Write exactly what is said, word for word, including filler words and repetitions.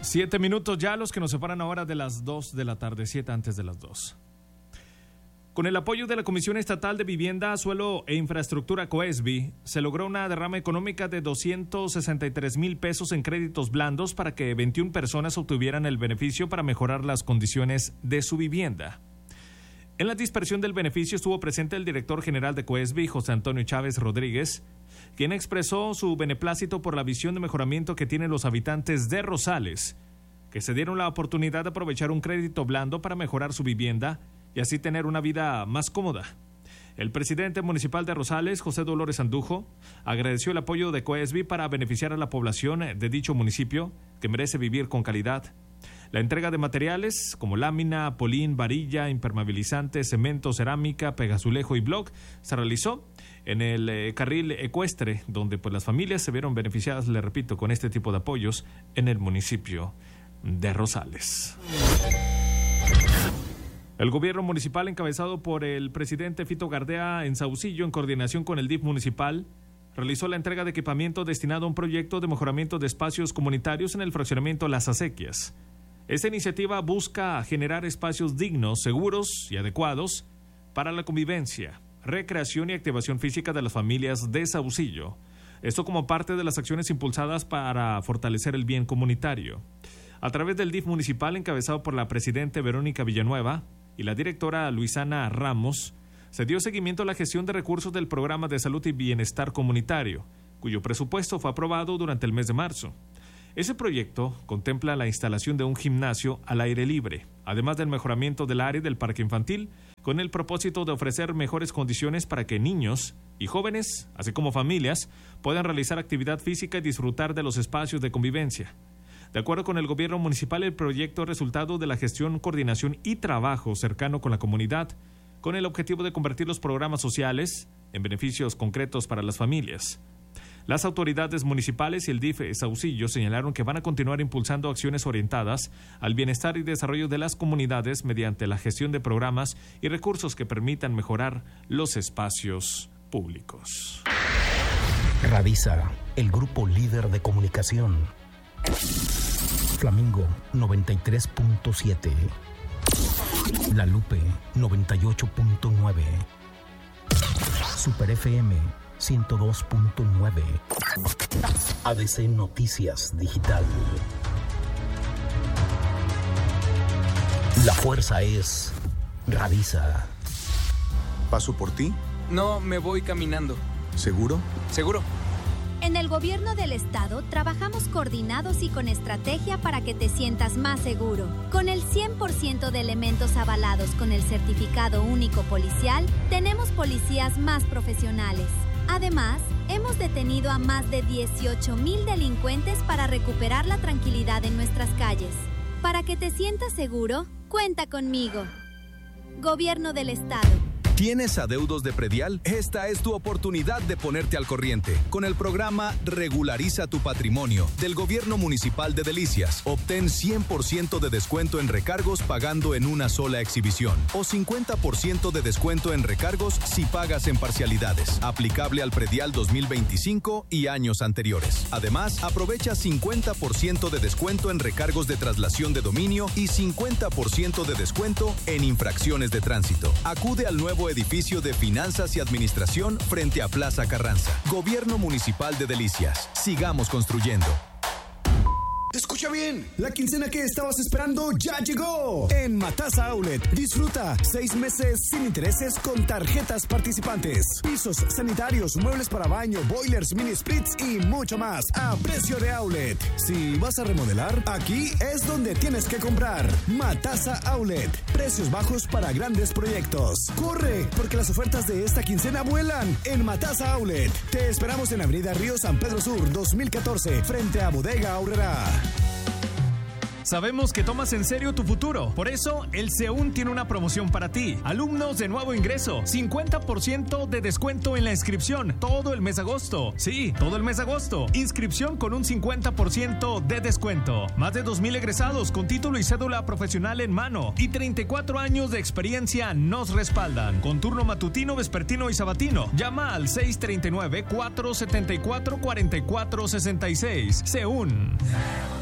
Siete minutos ya, los que nos separan ahora de las dos de la tarde, siete antes de las dos. Con el apoyo de la Comisión Estatal de Vivienda, Suelo e Infraestructura COESBI, se logró una derrama económica de doscientos sesenta y tres mil pesos en créditos blandos para que veintiuna personas obtuvieran el beneficio para mejorar las condiciones de su vivienda. En la dispersión del beneficio estuvo presente el director general de COESBI, José Antonio Chávez Rodríguez, quien expresó su beneplácito por la visión de mejoramiento que tienen los habitantes de Rosales, que se dieron la oportunidad de aprovechar un crédito blando para mejorar su vivienda y así tener una vida más cómoda. El presidente municipal de Rosales, José Dolores Andujo, agradeció el apoyo de COESBI para beneficiar a la población de dicho municipio, que merece vivir con calidad. La entrega de materiales como lámina, polín, varilla, impermeabilizante, cemento, cerámica, pegazulejo y bloc se realizó en el eh, carril ecuestre, donde pues las familias se vieron beneficiadas, le repito, con este tipo de apoyos en el municipio de Rosales. El gobierno municipal, encabezado por el presidente Fito Gardea en Saucillo, en coordinación con el D I F municipal, realizó la entrega de equipamiento destinado a un proyecto de mejoramiento de espacios comunitarios en el fraccionamiento Las Acequias. Esta iniciativa busca generar espacios dignos, seguros y adecuados para la convivencia, recreación y activación física de las familias de Saucillo. Esto como parte de las acciones impulsadas para fortalecer el bien comunitario. A través del D I F municipal, encabezado por la presidenta Verónica Villanueva y la directora Luisana Ramos, se dio seguimiento a la gestión de recursos del Programa de Salud y Bienestar Comunitario, cuyo presupuesto fue aprobado durante el mes de marzo. Ese proyecto contempla la instalación de un gimnasio al aire libre, además del mejoramiento del área del parque infantil, con el propósito de ofrecer mejores condiciones para que niños y jóvenes, así como familias, puedan realizar actividad física y disfrutar de los espacios de convivencia. De acuerdo con el gobierno municipal, el proyecto es resultado de la gestión, coordinación y trabajo cercano con la comunidad, con el objetivo de convertir los programas sociales en beneficios concretos para las familias. Las autoridades municipales y el D I F Saucillo señalaron que van a continuar impulsando acciones orientadas al bienestar y desarrollo de las comunidades mediante la gestión de programas y recursos que permitan mejorar los espacios públicos. Radisa, el grupo líder de comunicación. Flamingo noventa y tres punto siete. La Lupe noventa y ocho punto nueve. Super F M ciento dos punto nueve. A D C Noticias Digital. La fuerza es Radisa. ¿Paso por ti? No, me voy caminando. ¿Seguro? ¿Seguro? En el gobierno del estado trabajamos coordinados y con estrategia para que te sientas más seguro. Con el cien por ciento de elementos avalados con el certificado único policial, tenemos policías más profesionales. Además, hemos detenido a más de dieciocho mil delincuentes para recuperar la tranquilidad en nuestras calles. Para que te sientas seguro, cuenta conmigo. Gobierno del estado. ¿Tienes adeudos de predial? Esta es tu oportunidad de ponerte al corriente. Con el programa Regulariza tu Patrimonio del Gobierno Municipal de Delicias, obtén cien por ciento de descuento en recargos pagando en una sola exhibición o cincuenta por ciento de descuento en recargos si pagas en parcialidades. Aplicable al predial dos mil veinticinco y años anteriores. Además, aprovecha cincuenta por ciento de descuento en recargos de traslación de dominio y cincuenta por ciento de descuento en infracciones de tránsito. Acude al nuevo edificio de Finanzas y Administración frente a Plaza Carranza. Gobierno Municipal de Delicias. Sigamos construyendo. Escucha bien, la quincena que estabas esperando ya llegó. En Matasa Outlet, disfruta seis meses sin intereses con tarjetas participantes. Pisos, sanitarios, muebles para baño, boilers, mini splits y mucho más a precio de outlet. Si vas a remodelar, aquí es donde tienes que comprar. Matasa Outlet, precios bajos para grandes proyectos. Corre, porque las ofertas de esta quincena vuelan en Matasa Outlet. Te esperamos en Avenida Río San Pedro Sur dos mil catorce, frente a Bodega Aurrera. Sabemos que tomas en serio tu futuro. Por eso, el SEUN tiene una promoción para ti. Alumnos de nuevo ingreso, cincuenta por ciento de descuento en la inscripción todo el mes de agosto. Sí, todo el mes de agosto. Inscripción con un cincuenta por ciento de descuento. Más de dos mil egresados con título y cédula profesional en mano. Y treinta y cuatro años de experiencia nos respaldan. Con turno matutino, vespertino y sabatino. Llama al seis tres nueve, cuatro siete cuatro, cuatro cuatro seis seis. SEUN.